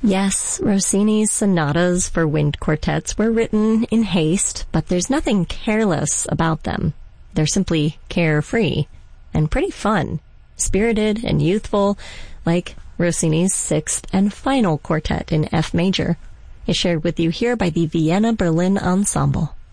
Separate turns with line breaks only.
Yes, Rossini's sonatas for wind quartets were written in haste, but there's nothing careless about them. They're simply carefree and pretty fun, spirited and youthful, like Rossini's sixth and final quartet in F major, is shared with you here by the Vienna Berlin Ensemble.